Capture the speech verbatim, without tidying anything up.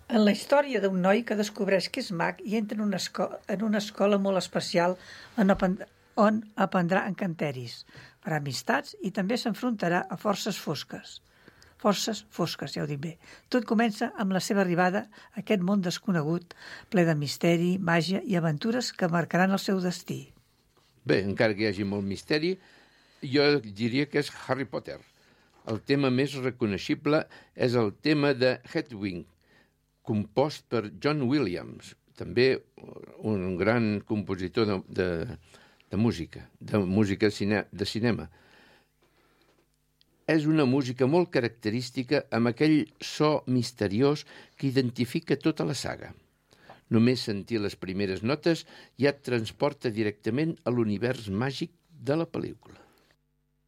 En la història d'un noi que descobreix que és mag i entra en una, esco en una escola molt especial on, aprend on aprendrà encanteris, farà amistats i també s'enfrontarà a forces fosques. Forces fosques, ja ho dic bé. Tot comença amb la seva arribada a aquest món desconegut, ple de misteri, màgia i aventures que marcaran el seu destí. Bé, encara que hi hagi molt misteri, jo diria que és Harry Potter. El tema més reconeixible és el tema de Hedwig, compost per John Williams, també un gran compositor de, de, de música, de música cine, de cinema. És una música molt característica amb aquell so misteriós que identifica tota la saga. Només sentir les primeres notes ja et transporta directament a l'univers màgic de la pel·lícula.